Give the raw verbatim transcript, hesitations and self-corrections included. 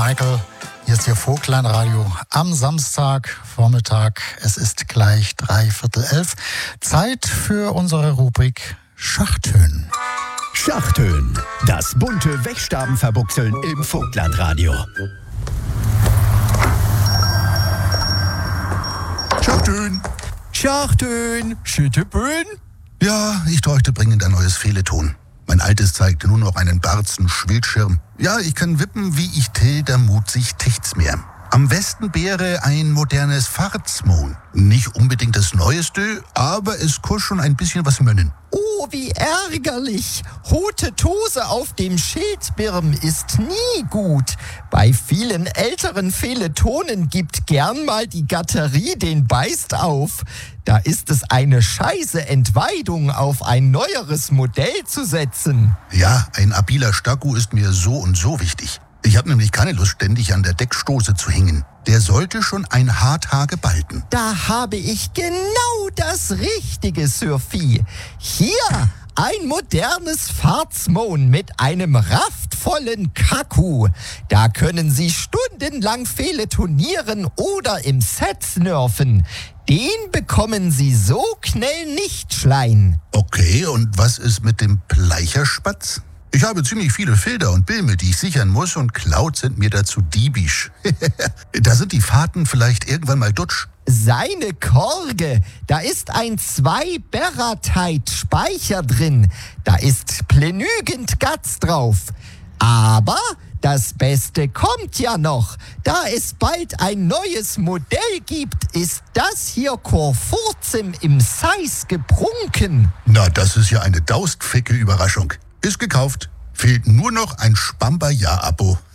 Michael. Hier ist Ihr Vogtland-Radio am Samstagvormittag. Es ist gleich dreiviertel elf. Zeit für unsere Rubrik Schachtönen. Schachtönen, das bunte Wegstabenverbuchseln im Vogtland-Radio. Schachtönen. Schachtönen, Schütteböen. Ja, ich bräuchte dringend ein neues Fehleton. Mein altes zeigt nur noch einen barzen Schwildschirm. Ja, ich kann wippen, wie ich till, der Mut sich tichts mehr. Am besten wäre ein modernes Fahrtsmon. Nicht unbedingt das Neueste, aber es kann schon ein bisschen was mönnen. Oh, wie ärgerlich. Rote Tose auf dem Schildbirm ist nie gut. Bei vielen älteren Fehletonen gibt gern mal die Gatterie den Beist auf. Da ist es eine scheiße Entweidung, auf ein neueres Modell zu setzen. Ja, ein abiler Stacku ist mir so und so wichtig. Ich habe nämlich keine Lust, ständig an der Deckstoße zu hängen. Der sollte schon ein Haarhaar gebalten. Da habe ich genau das Richtige, Sir Vieh. Hier ein modernes Fahrtsmon mit einem raftvollen Kaku. Da können Sie stundenlang fehletonieren oder im Set snurfen. Den bekommen Sie so schnell nicht, Schlein. Okay, und was ist mit dem Pleicherspatz? Ich habe ziemlich viele Filter und Bilme, die ich sichern muss, und Cloud sind mir dazu diebisch. Da sind die Fahrten vielleicht irgendwann mal dutsch. Seine Korge, da ist ein zwei Beratite Speicher drin. Da ist plenügend Gatz drauf. Aber das Beste kommt ja noch. Da es bald ein neues Modell gibt, ist das hier vor kurzem im Size geprunken. Na, das ist ja eine daustficke Überraschung. Ist gekauft. Fehlt nur noch ein Spamber-Jahr-Abo.